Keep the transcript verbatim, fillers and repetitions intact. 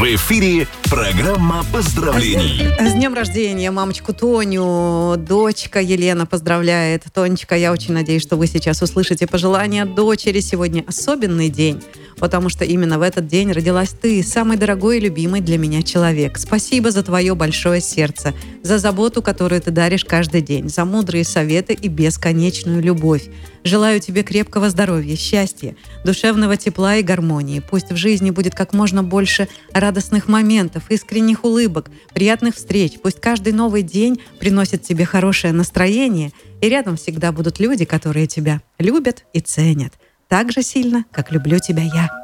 В эфире программа поздравлений. С днем рождения мамочку Тоню. Дочка Елена поздравляет. Тонечка, я очень надеюсь, что вы сейчас услышите пожелания дочери. Сегодня особенный день, потому что именно в этот день родилась ты, самый дорогой и любимый для меня человек. Спасибо за твое большое сердце, за заботу, которую ты даришь каждый день, за мудрые советы и бесконечную любовь. Желаю тебе крепкого здоровья, счастья, душевного тепла и гармонии. Пусть в жизни будет как можно больше радостных моментов, искренних улыбок, приятных встреч. Пусть каждый новый день приносит тебе хорошее настроение, и рядом всегда будут люди, которые тебя любят и ценят так же сильно, как люблю тебя я.